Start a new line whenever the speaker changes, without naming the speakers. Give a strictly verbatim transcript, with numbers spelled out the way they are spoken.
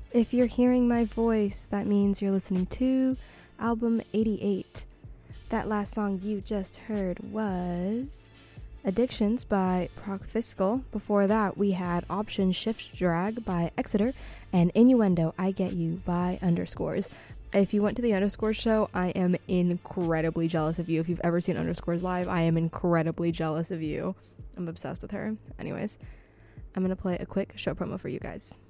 If you're hearing my voice, that means you're listening to album eighty-eight. That last song you just heard was Addictions by Proc Fiscal. Before that, we had Option Shift Drag by Exeter and Innuendo, I Get You by Underscores. If you went to the Underscores show, I am incredibly jealous of you. If you've ever seen Underscores live, I am incredibly jealous of you. I'm obsessed with her. Anyways, I'm going to play a quick show promo for you guys.